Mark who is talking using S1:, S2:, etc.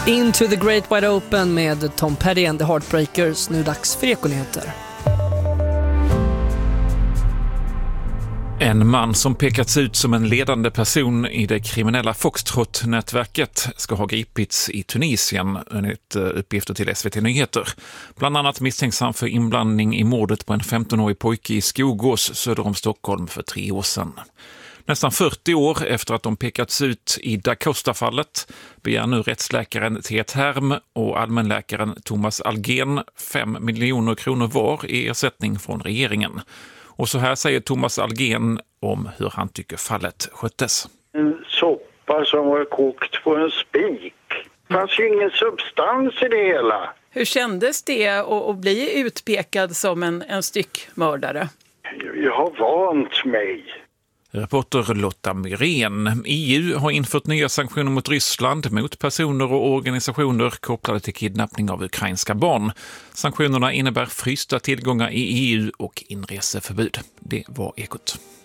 S1: Into the Great Wide Open med Tom Petty and the Heartbreakers. Nu dags för Ekonyheter.
S2: En man som pekats ut som en ledande person i det kriminella Foxtrot-nätverket ska ha gripits i Tunisien enligt uppgifter till SVT Nyheter. Bland annat misstänksam för inblandning i mordet på en 15-årig pojke i Skogås söder om Stockholm för 3 år sedan. Nästan 40 år efter att de pekats ut i Da Costa-fallet begär nu rättsläkaren Ted Herm och allmänläkaren Thomas Algén 5 miljoner kronor var i ersättning från regeringen. Och så här säger Thomas Algén om hur han tycker fallet sköttes.
S3: En soppa som var kokt på en spik. Det fanns ju ingen substans i det hela.
S4: Hur kändes det att bli utpekad som en styckmördare?
S3: Jag har vant mig.
S2: Reporter Lotta Myrén. EU har infört nya sanktioner mot Ryssland mot personer och organisationer kopplade till kidnappning av ukrainska barn. Sanktionerna innebär frysta tillgångar i EU och inreseförbud. Det var Ekot.